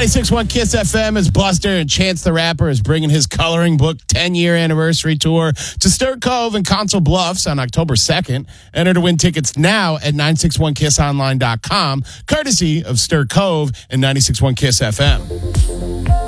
96.1 KISS FM is Buster, and Chance the Rapper is bringing his Coloring Book 10-year anniversary tour to Stir Cove and Council Bluffs on October 2nd. Enter to win tickets now at 961kissonline.com, courtesy of Stir Cove and 96.1 KISS FM.